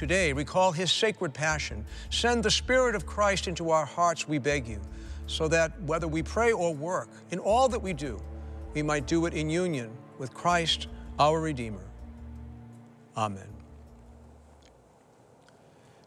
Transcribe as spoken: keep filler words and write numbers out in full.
today, recall his sacred passion. Send the Spirit of Christ into our hearts, we beg you, so that whether we pray or work, in all that we do, we might do it in union with Christ, our Redeemer. Amen.